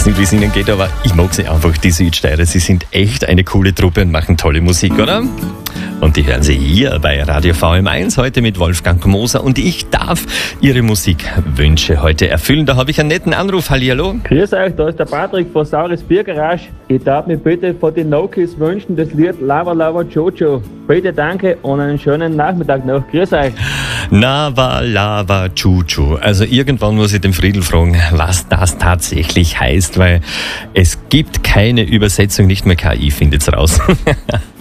nicht, wie es Ihnen geht, aber ich mag sie einfach, die Südsteirer. Sie sind echt eine coole Truppe und machen tolle Musik, oder? Und die hören Sie hier bei Radio VM1 heute mit Wolfgang Moser. Und ich darf Ihre Musikwünsche heute erfüllen. Da habe ich einen netten Anruf. Hallihallo. Grüß euch, da ist der Patrick von Sauris Biergarage. Ich darf mir bitte von den No-Kids wünschen, das Lied Lava Lava Jojo. Bitte danke und einen schönen Nachmittag noch. Grüß euch. Lava Lava Chuchu. Also irgendwann muss ich den Friedl fragen, was das tatsächlich heißt, weil es gibt keine Übersetzung, nicht mehr KI findet's raus.